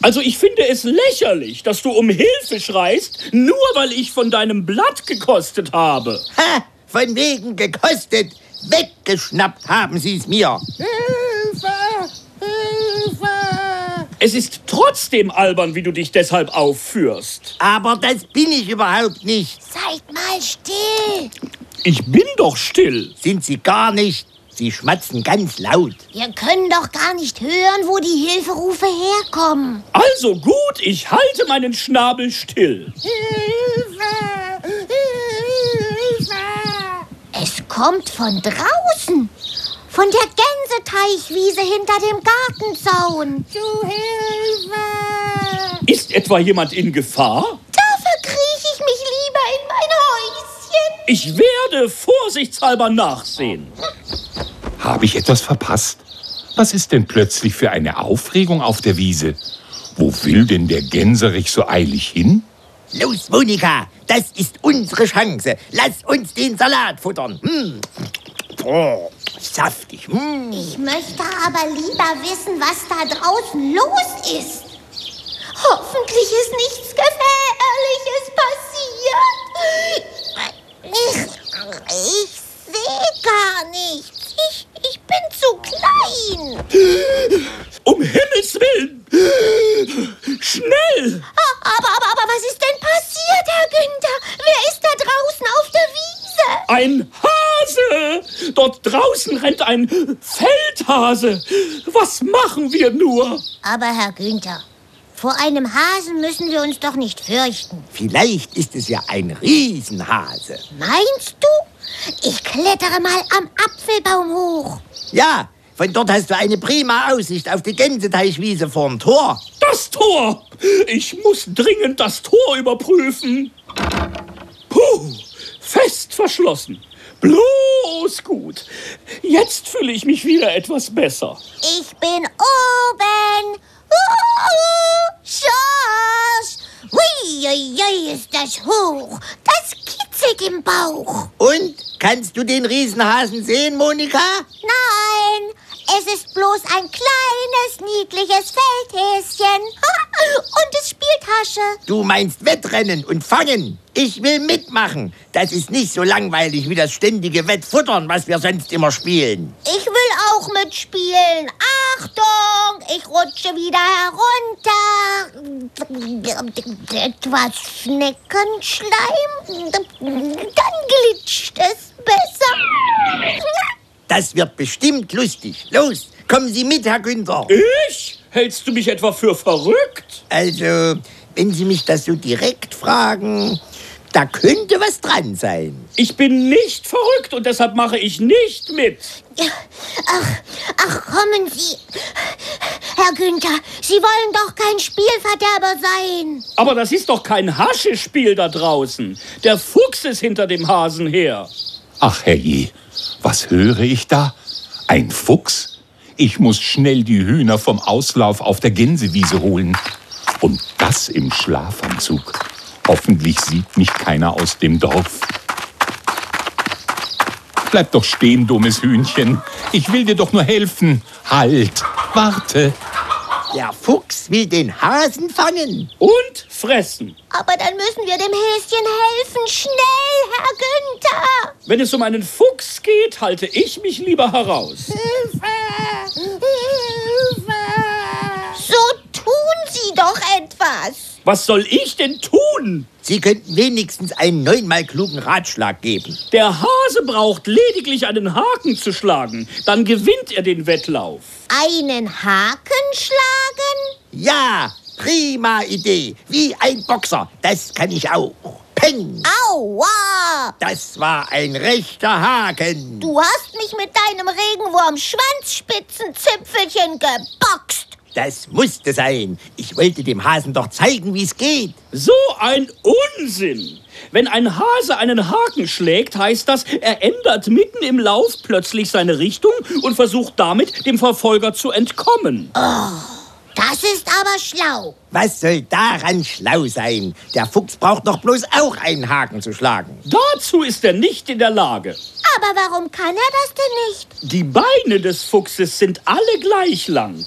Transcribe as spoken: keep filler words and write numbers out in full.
Also ich finde es lächerlich, dass du um Hilfe schreist, nur weil ich von deinem Blatt gekostet habe. Ha, von wegen gekostet. Weggeschnappt haben Sie es mir. Hilfe! Hilfe! Es ist trotzdem albern, wie du dich deshalb aufführst. Aber das bin ich überhaupt nicht. Seid mal still. Ich bin doch still. Sind Sie gar nicht. Sie schmatzen ganz laut. Wir können doch gar nicht hören, wo die Hilferufe herkommen. Also gut, ich halte meinen Schnabel still. Hilfe! Hilfe! Es kommt von draußen. Von der Gänseteichwiese hinter dem Gartenzaun. Zu Hilfe! Ist etwa jemand in Gefahr? Da verkrieche ich mich lieber in mein Häuschen. Ich werde vorsichtshalber nachsehen. Habe ich etwas verpasst? Was ist denn plötzlich für eine Aufregung auf der Wiese? Wo will denn der Gänserich so eilig hin? Los, Monika, das ist unsere Chance. Lass uns den Salat futtern. Hm. Oh, saftig. Hm. Ich möchte aber lieber wissen, was da draußen los ist. Hoffentlich ist nichts Gefährliches passiert. Ich, ich sehe gar nichts. Ich, ich bin zu klein. Um Himmels Willen! Schnell! Aber, aber, aber was ist denn passiert, Herr Günther? Wer ist da draußen auf der Wiese? Ein Hase! Dort draußen rennt ein Feldhase. Was machen wir nur? Aber, Herr Günther, vor einem Hasen müssen wir uns doch nicht fürchten. Vielleicht ist es ja ein Riesenhase. Meinst du? Ich klettere mal am Apfelbaum hoch. Ja, von dort hast du eine prima Aussicht auf die Gänseteichwiese vorm Tor. Das Tor! Ich muss dringend das Tor überprüfen. Puh, fest verschlossen. Bloß gut. Jetzt fühle ich mich wieder etwas besser. Ich bin oben. Uh, Schorsch. Ui, ui, ui, ist das hoch. Das kitzelt im Bauch. Und, kannst du den Riesenhasen sehen, Monika? Nein, es ist bloß ein kleines, niedliches Feldhäschen. Und es spielt Hasche. Du meinst Wettrennen und Fangen. Ich will mitmachen. Das ist nicht so langweilig wie das ständige Wettfuttern, was wir sonst immer spielen. Ich will auch mitspielen. Achtung, ich rutsche wieder herunter. Etwas Schneckenschleim. Dann glitscht es besser. Das wird bestimmt lustig. Los, kommen Sie mit, Herr Günther. Ich? Hältst du mich etwa für verrückt? Also, wenn Sie mich das so direkt fragen, da könnte was dran sein. Ich bin nicht verrückt und deshalb mache ich nicht mit. Ach, ach, kommen Sie. Herr Günther, Sie wollen doch kein Spielverderber sein. Aber das ist doch kein Haschespiel da draußen. Der Fuchs ist hinter dem Hasen her. Ach herrje, was höre ich da? Ein Fuchs? Ich muss schnell die Hühner vom Auslauf auf der Gänsewiese holen. Und das im Schlafanzug. Hoffentlich sieht mich keiner aus dem Dorf. Bleib doch stehen, dummes Hühnchen. Ich will dir doch nur helfen. Halt, warte. Der Fuchs will den Hasen fangen. Und fressen. Aber dann müssen wir dem Häschen helfen. Schnell, Herr Günther. Wenn es um einen Fuchs geht, halte ich mich lieber heraus. Hilfe! Hilfe! So tun Sie doch etwas. Was soll ich denn tun? Sie könnten wenigstens einen neunmal klugen Ratschlag geben. Der Hase braucht lediglich einen Haken zu schlagen. Dann gewinnt er den Wettlauf. Einen Haken schlagen? Ja, prima Idee. Wie ein Boxer. Das kann ich auch. Peng! Aua! Das war ein rechter Haken. Du hast mich mit deinem Regenwurm-Schwanzspitzenzipfelchen geboxt. Das musste sein. Ich wollte dem Hasen doch zeigen, wie es geht. So ein Unsinn! Wenn ein Hase einen Haken schlägt, heißt das, er ändert mitten im Lauf plötzlich seine Richtung und versucht damit, dem Verfolger zu entkommen. Oh, das ist aber schlau. Was soll daran schlau sein? Der Fuchs braucht doch bloß auch einen Haken zu schlagen. Dazu ist er nicht in der Lage. Aber warum kann er das denn nicht? Die Beine des Fuchses sind alle gleich lang.